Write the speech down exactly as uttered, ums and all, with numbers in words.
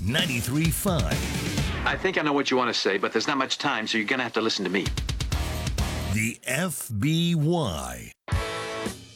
ninety-three point five. I think I know what you want to say, but there's not much time, so you're going to have to listen to me. The F B Y.